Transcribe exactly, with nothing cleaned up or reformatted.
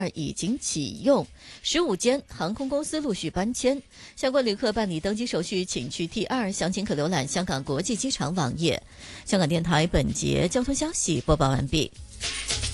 已经启用，十五间航空公司陆续搬迁。相关旅客办理登机手续，请去 T 二，详情可浏览香港国际机场网页。香港电台本节交通消息播报完毕。